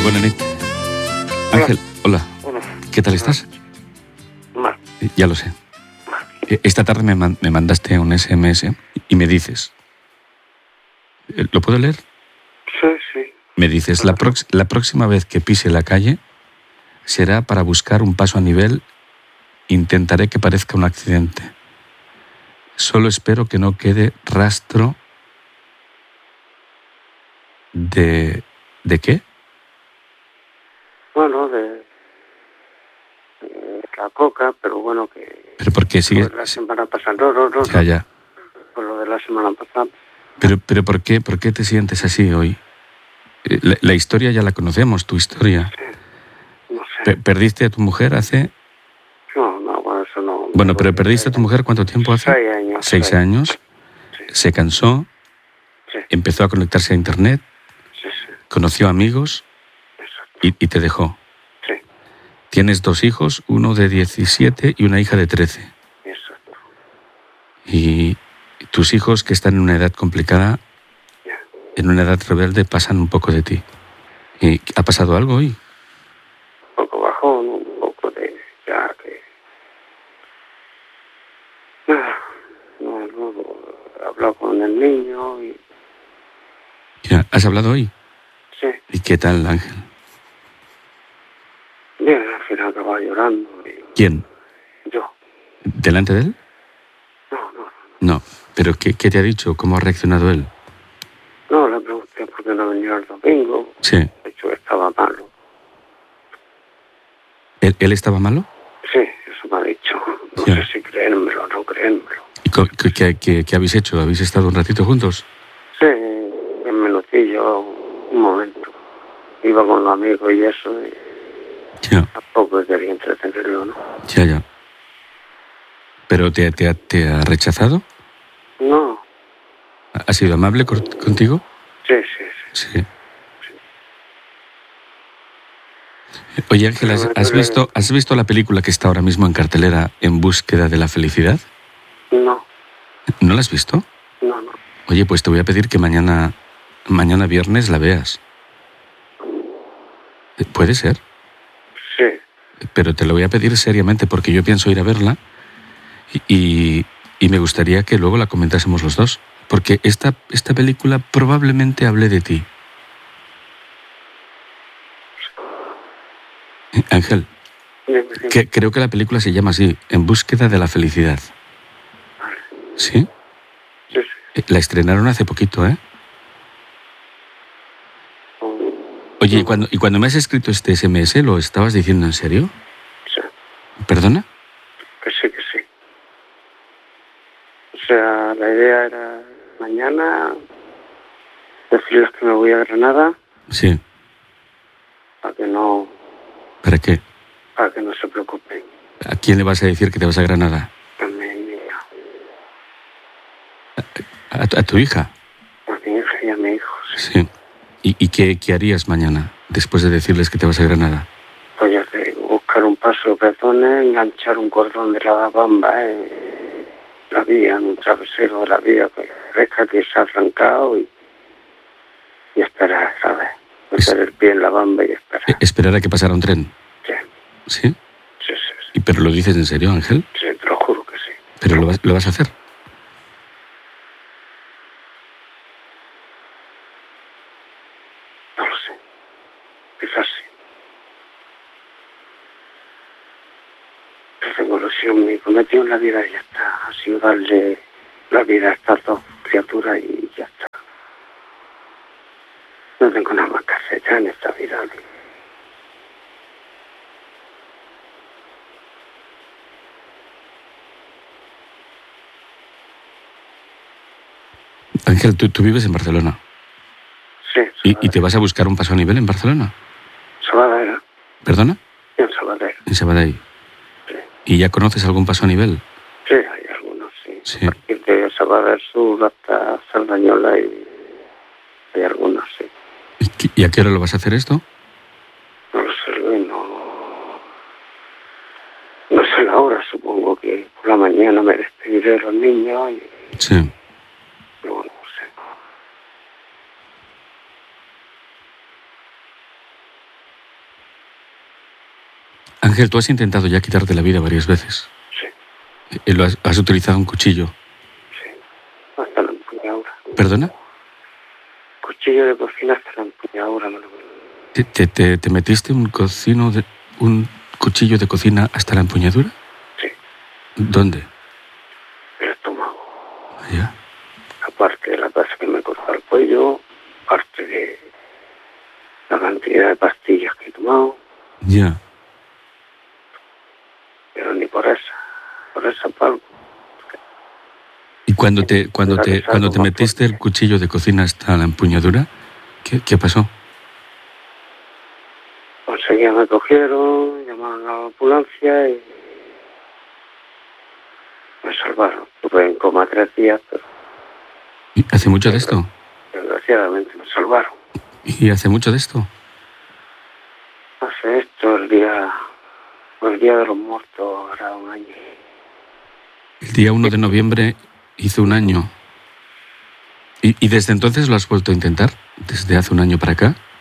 buena nit. Ángel, hola. Hola. ¿Qué tal estás? Mal. Ya lo sé. Esta tarde me mandaste un SMS y me dices... ¿Lo puedo leer? Sí. Me dices, la próxima vez que pise la calle será para buscar un paso a nivel. Intentaré que parezca un accidente. Solo espero que no quede rastro de... ¿De qué? Bueno, de la coca, pero bueno, que... Pero porque sigue... La semana pasada, no. Ya. Por lo de la semana pasada. Pero ¿por qué te sientes así hoy? La historia ya la conocemos, tu historia. No sé. ¿Perdiste a tu mujer hace...? No, bueno, eso no... Bueno, pero ¿perdiste a tu mujer cuánto tiempo hace? 6 años. 6 años. Sí. Se cansó, Sí. empezó a conectarse a internet, Sí. conoció amigos Exacto. y te dejó. Sí. Tienes 2 hijos, uno de 17 y una hija de 13. Exacto. Y tus hijos, que están en una edad complicada, Ya. en una edad rebelde, pasan un poco de ti. ¿Y ha pasado algo hoy? Un poco bajón, un poco de... Ya que... Nada. No, he hablado con el niño y... Ya, ¿has hablado hoy? Sí. ¿Y qué tal, Ángel? Bien, al final acaba llorando. Y... ¿Quién? Yo. ¿Delante de él? No. No. ¿Pero qué te ha dicho? ¿Cómo ha reaccionado él? No, le pregunté por qué no venía el domingo. Sí. De hecho, estaba malo. ¿Él estaba malo? Sí, eso me ha dicho. No Ya. sé si creérmelo o no creérmelo. ¿Y qué habéis hecho? ¿Habéis estado un ratito juntos? Sí, un minutillo, un momento. Iba con los amigos y eso, y Ya. tampoco quería entretenerlo, ¿no? Ya. ¿Pero te ha rechazado? No. ¿Ha sido amable contigo? Sí. Sí. Oye, Ángel, ¿has visto la película que está ahora mismo en cartelera, En búsqueda de la felicidad? No. ¿No la has visto? No. Oye, pues te voy a pedir que mañana viernes la veas. ¿Puede ser? Sí. Pero te lo voy a pedir seriamente porque yo pienso ir a verla y me gustaría que luego la comentásemos los dos. Porque esta película probablemente hable de ti. Ángel, creo que la película se llama así, En búsqueda de la felicidad. ¿Sí? Sí. La estrenaron hace poquito, ¿eh? Oye, ¿y cuando me has escrito este SMS, lo estabas diciendo en serio? Sí. ¿Perdona? Que sí. O sea, la idea era mañana decirles que me voy a Granada Sí. para que no se preocupen. ¿A quién le vas a decir que te vas a Granada? A mi hija. ¿A tu hija? A mi hija y a mi hijo, sí. Sí. ¿Y qué harías mañana después de decirles que te vas a Granada? Pues ya te digo, buscar un paso de peatones, enganchar un cordón de la bamba en la vía, en un travesero de la vía, que parezca que se ha arrancado y esperar, ¿sabes? Meter el pie en la bamba y esperar. ¿Esperar a que pasara un tren? Sí. ¿Sí? Sí. ¿Pero lo dices en serio, Ángel? Sí, te lo juro que sí. ¿Pero lo vas a hacer? No lo sé. Quizás sí. Pero tengo ilusión, mi cometido en la vida ya está. Ha sido darle la vida a estas 2 criaturas y ya está. No tengo nada más que hacer ya en esta vida. Ángel, tú vives en Barcelona. Sí. ¿Y te vas a buscar un paso a nivel en Barcelona? Sabadell. ¿Perdona? En Sabadell. En Sabadell. Sí. ¿Y ya conoces algún paso a nivel? Sí, hay algunos, sí. Sí. A partir de Sabadell Sur hasta Sardañola y hay algunos, sí. ¿Y a qué hora lo vas a hacer esto? No lo sé, Luis, no sé la hora, supongo que por la mañana me despediré de los niños y... Sí. Luego no sé. Ángel, tú has intentado ya quitarte la vida varias veces. Sí, Has utilizado un cuchillo. sí. Hasta la empuñadura. ¿Perdona? Cuchillo de cocina hasta la empuñadura. ¿Te metiste un cuchillo de cocina hasta la empuñadura? Sí. ¿Dónde? El estómago. Ya. Aparte de la taza que me cortó el cuello, aparte de la cantidad de pastillas que he tomado. Ya. Pero ni por esa palma. ¿Y cuando te metiste el cuchillo de cocina hasta la empuñadura, qué pasó? Enseguida me cogieron, llamaron a la ambulancia y me salvaron. Estuve en coma 3 días, pero ¿Y hace mucho de esto? desgraciadamente me salvaron. ¿Y hace mucho de esto? Hace esto el día de los muertos, hará un año. El día 1 de noviembre hizo un año. ¿Y desde entonces lo has vuelto a intentar? ¿Desde hace un año para acá?